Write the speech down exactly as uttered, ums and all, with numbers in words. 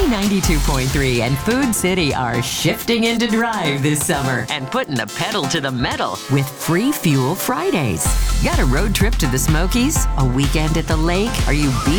ninety-two point three and Food City are shifting into drive this summer and putting the pedal to the metal with Free Fuel Fridays. Got a road trip to the Smokies? A weekend at the lake? Are you